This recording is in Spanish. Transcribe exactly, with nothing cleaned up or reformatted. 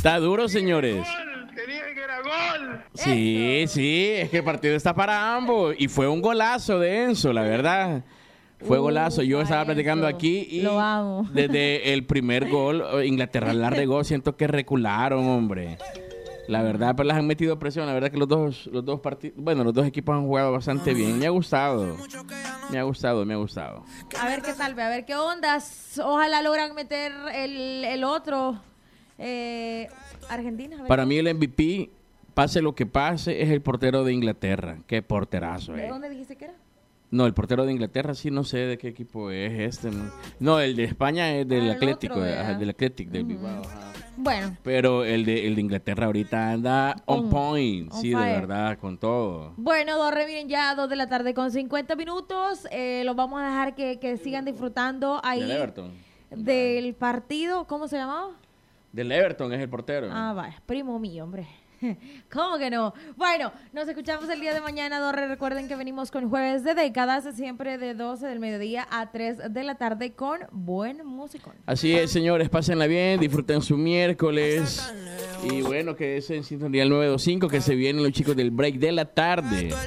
Está duro, señores. Te que era gol. Sí, sí, es que el partido está para ambos. Y fue un golazo de Enzo, la verdad. Fue Uh, golazo. Yo estaba Enzo. platicando aquí y Lo amo. desde el primer gol, Inglaterra largó, siento que recularon, hombre. La verdad, pero las han metido presión. La verdad que los dos, los dos partidos, bueno, los dos equipos han jugado bastante bien. Me ha gustado. Me ha gustado, me ha gustado. A ver qué tal, a ver qué ondas. Ojalá logran meter el, el otro. Eh, Argentina. A ver. Para mí el M V P, pase lo que pase, es el portero de Inglaterra. Qué porterazo, ¿De eh. dónde dijiste que era? No, el portero de Inglaterra sí no sé de qué equipo es este. No, el de España es del Ah, el Atlético, otro, eh, ¿verdad? ajá, del Atlético, del Bilbao. Ajá. Bueno, Pero el de, el de Inglaterra ahorita anda on, On- point, on sí, de fire. verdad, con todo. bueno, Dorre, miren, ya dos de la tarde con cincuenta minutos. Eh, los vamos a dejar que, que sigan disfrutando ahí Del Everton. del partido. ¿Cómo se llamaba? Del Everton es el portero. Ah, vaya, primo mío, hombre. ¿Cómo que no? Bueno, nos escuchamos el día de mañana, Dorre. Recuerden que venimos con Jueves de Décadas, siempre de doce del mediodía a tres de la tarde con buen músico. Así es, señores, pásenla bien, disfruten su miércoles. Y bueno, que es en sintonía el nueve dos cinco, que se vienen los chicos del break de la tarde.